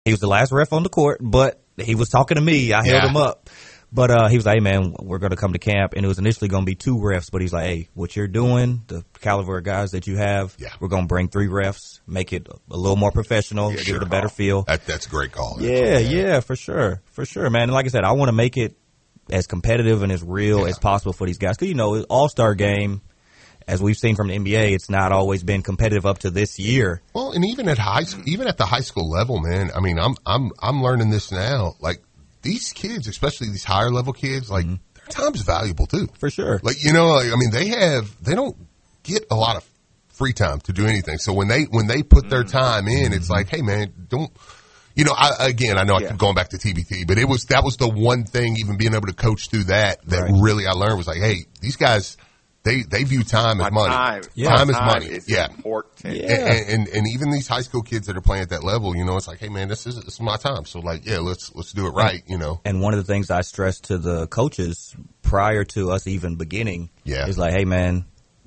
He was the last ref on the court, but he was talking to me. I held him up. But he was like, hey, man, we're going to come to camp. And it was initially going to be 2 refs. But he's like, hey, what you're doing, the caliber of guys that you have, we're going to bring 3 refs, make it a little more professional, give it a better feel. That's a great call. Yeah, for sure. For sure, man. And like I said, I want to make it as competitive and as real as possible for these guys. Because, you know, All-Star game, as we've seen from the NBA, it's not always been competitive up to this year. Well, and even at the high school level, man, I mean, I'm learning this now. Like, these kids, especially these higher level kids, like their time is valuable too. For sure. Like, you know, like, I mean, they don't get a lot of free time to do anything. So when they put their time in, it's like, hey man, don't, you know, I keep going back to TBT, but that was the one thing, even being able to coach through that really I learned was like, hey, these guys, they view time as money. Time is money. Is important. And even these high school kids that are playing at that level, you know, it's like, hey man, this is my time. So like, let's do it right, you know. And one of the things I stress to the coaches prior to us even beginning is like, hey man,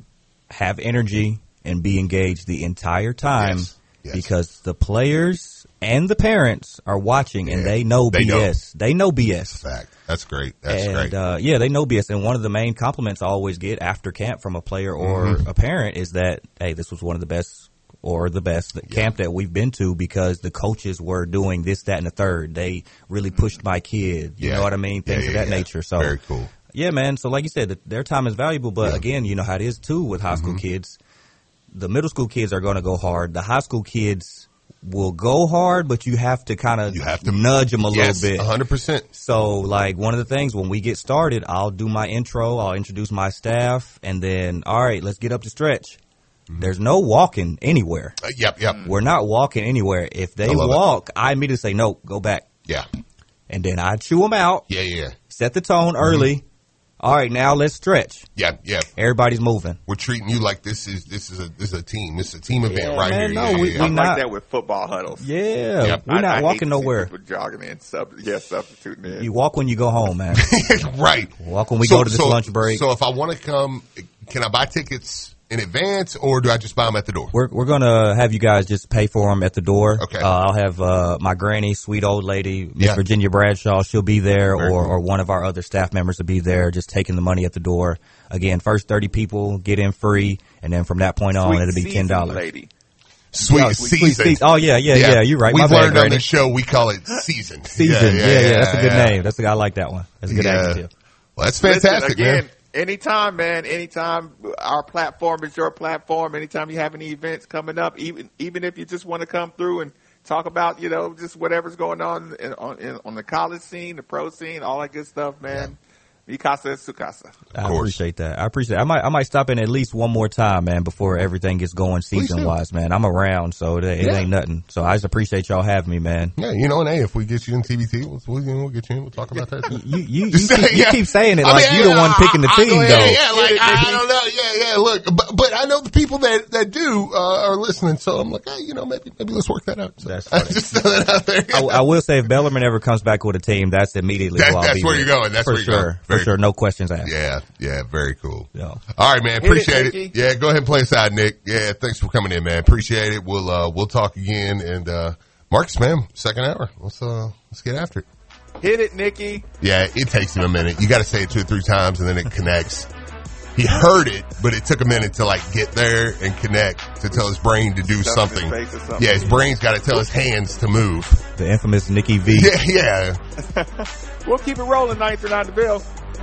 have energy and be engaged the entire time because the players and the parents are watching and they know BS. They know BS. That's a fact. That's great. That's great. They know BS. And one of the main compliments I always get after camp from a player or a parent is that, hey, this was one of the best or the best camp that we've been to because the coaches were doing this, that, and the third. They really pushed my kid. You know what I mean? Things of that nature. So very cool. Yeah, man. So like you said, their time is valuable. But again, you know how it is too with high school kids. The middle school kids are going to go hard. The high school kids will go hard, but you have to kind of nudge them a little bit. 100%. So, like, one of the things when we get started, I'll do my intro, I'll introduce my staff, and then, all right, let's get up to stretch. There's no walking anywhere. Yep. We're not walking anywhere. If they walk, I immediately say, no, go back. Yeah. And then I chew them out. Yeah. Set the tone early. All right, now let's stretch. Yeah. Everybody's moving. We're treating you like this is a team. This is a team event right man, here. No, we I'm not like that with football huddles. Yeah, we're not walking nowhere. People jogging in, substituting in. You walk when you go home, man. Right. Walk when we go to this lunch break. So if I want to come, can I buy tickets in advance, or do I just buy them at the door? We're gonna have you guys just pay for them at the door. Okay. I'll have my granny, sweet old lady, Miss Virginia Bradshaw. She'll be there, or one of our other staff members will be there, just taking the money at the door. Again, first 30 people get in free, and then from that point on, it'll be $10. Lady. Sweet season. Oh yeah. You're right. We've learned on the show we call it season. Season. Yeah. That's a good name. I like that one. That's a good adjective. Well, that's fantastic, man. Anytime, man. Anytime our platform is your platform. Anytime you have any events coming up, even if you just want to come through and talk about, you know, just whatever's going on on the college scene, the pro scene, all that good stuff, man. Mi casa es su casa. I appreciate that. I might stop in at least one more time, man, before everything gets going season-wise, man. I'm around, so it ain't nothing. So I just appreciate y'all having me, man. Yeah, you know, and hey, if we get you in TBT, we'll get you in. We'll talk about that. You keep saying it like you're the one picking the team, though. I don't know. Yeah. Look, but I know the people that do are listening, so I'm like, hey, you know, maybe let's work that out. So that's funny. Just throw that out there. I will say, if Bellarmine ever comes back with a team, that's immediately that's where you're going. That's where you're going. For sure, no questions asked. Yeah, very cool. Yeah. All right, man, appreciate it. Yeah, go ahead and play aside, Nick. Yeah, thanks for coming in, man. Appreciate it. We'll talk again. And Marcus, man, second hour. Let's get after it. Hit it, Nicky. Yeah, it takes him a minute. You got to say it 2 or 3 times, and then it connects. He heard it, but it took a minute to like get there and connect to tell his brain to do something. Yeah, his brain's got to tell his hands to move. The infamous Nicky V. Yeah. We'll keep it rolling, 939 The Bill.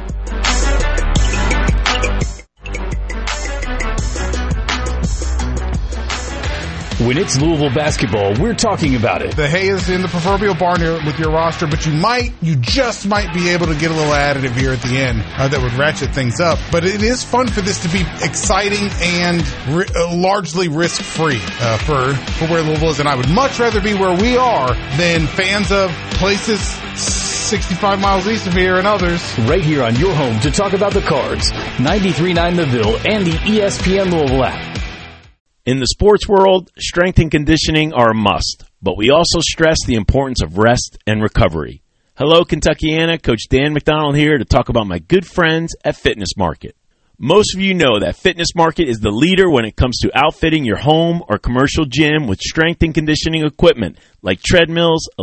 When it's Louisville basketball, we're talking about it. The hay is in the proverbial barn here with your roster, but you just might be able to get a little additive here at the end that would ratchet things up. But it is fun for this to be exciting and largely risk-free for where Louisville is. And I would much rather be where we are than fans of places 65 miles east of here and others. Right here on your home to talk about the Cards, 93.9 The Ville and the ESPN Louisville app. In the sports world, strength and conditioning are a must, but we also stress the importance of rest and recovery. Hello, Kentuckiana. Coach Dan McDonald here to talk about my good friends at Fitness Market. Most of you know that Fitness Market is the leader when it comes to outfitting your home or commercial gym with strength and conditioning equipment like treadmills,